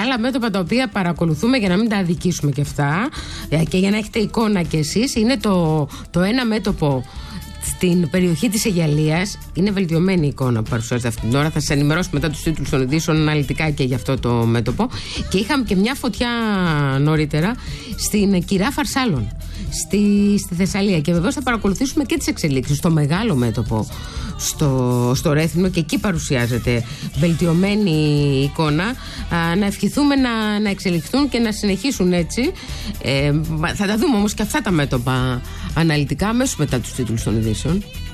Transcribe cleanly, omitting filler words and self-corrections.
άλλα μέτωπα τα οποία παρακολουθούμε για να μην τα αδικήσουμε και αυτά και για να έχετε εικόνα κι εσείς, είναι το ένα μέτωπο στην περιοχή της Αιγιαλίας. Είναι βελτιωμένη η εικόνα που παρουσιάζεται αυτή την ώρα. Θα σας ενημερώσω μετά τους τίτλους των ειδήσεων αναλυτικά και για αυτό το μέτωπο. Και είχαμε και μια φωτιά νωρίτερα στην Κυρά Φαρσάλων, στη Θεσσαλία. Και βεβαίως θα παρακολουθήσουμε και τις εξελίξεις στο μεγάλο μέτωπο στο Ρέθυμνο, και εκεί παρουσιάζεται βελτιωμένη εικόνα. Να ευχηθούμε να εξελιχθούν και να συνεχίσουν έτσι. Θα τα δούμε όμως και αυτά τα μέτωπα αναλυτικά αμέσως μετά τους τίτλους των ειδήσεων.